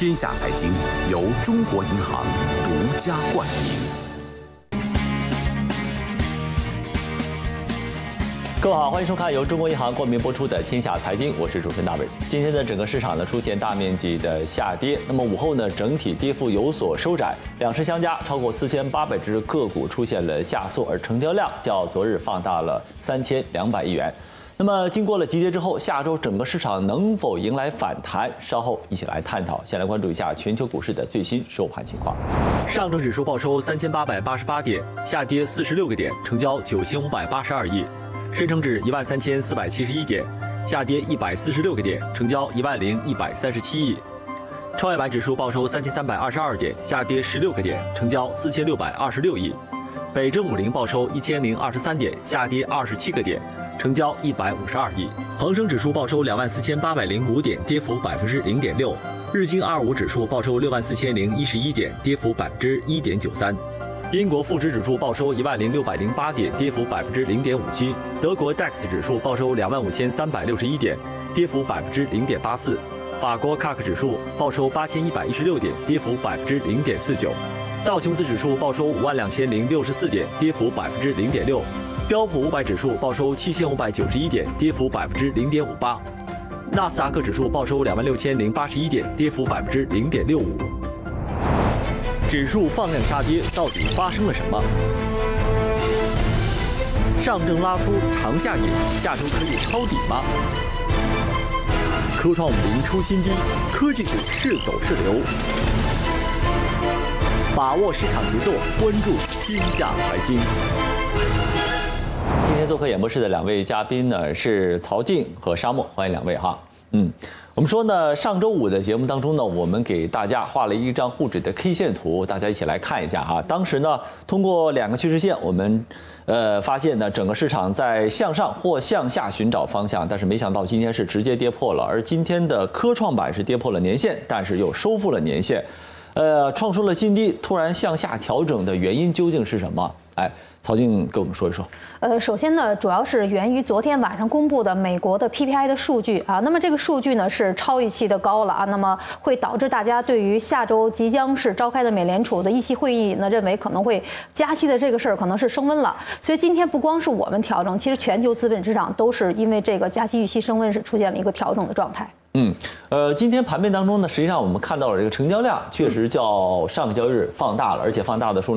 天下财经由中国银行独家冠名。 各位好，欢迎收看由中国银行冠名播出的《天下财经》，我是主持人大伟。今天的整个市场呢出现大面积的下跌，那么午后呢整体跌幅有所收窄，两市相加，超过4800只个股出现了下挫，而成交量较昨日放大了3200亿元。那么经过了急跌之后，下周整个市场能否迎来反弹？稍后一起来探讨。先来关注一下全球股市的最新收盘情况。上证指数报收3888点，下跌46个点，成交9582亿。深成指13471点，下跌146个点，成交10137亿。创业板指数报收3322点，下跌16个点，成交4626亿。北证50报收1023点，下跌27个点，成交152亿。恒生指数报收24805点，跌幅0.6%。日经25指数报收64011点，跌幅1.93%。英国富时指数报收10608点，跌幅0.57%。德国 DAX 指数报收25361点，跌幅0.84%。法国 CAC 指数报收8116点，跌幅0.49%。道琼斯指数报收52064点，跌幅0.6%。标普500指数报收7591点，跌幅0.58%。纳斯达克指数报收26081点，跌幅0.65%。指数放量杀跌，到底发生了什么？上证拉出长下影，下周可以抄底吗？科创50出新低，科技股是走是留？把握市场节奏，关注天下财经。今天做客演播室的两位嘉宾呢是曹静和沙漠，欢迎两位哈。我们说呢，上周五的节目当中呢，我们给大家画了一张沪指的 K 线图，大家一起来看一下哈。当时呢，通过两个趋势线，我们发现呢，整个市场在向上或向下寻找方向，但是没想到今天是直接跌破了，而今天的科创板是跌破了年线，但是又收复了年线，创出了新低，突然向下调整的原因究竟是什么？曹静给我们说一说。 首先呢，主要是源于昨天晚上公布的美国的 PPI 的数据啊。那么这个数据呢是超预期的高了啊，那么会导致大家对于下周即将是召开的美联储的议息会议呢，认为可能会加息的这个事儿可能是升温了。所以今天不光是我们调整，其实全球资本市场都是因为这个加息预期升温是出现了一个调整的状态。 今天盘面当中呢，实际上我们看到了这个成交量确实较上个交易日放大了，而且放大的数量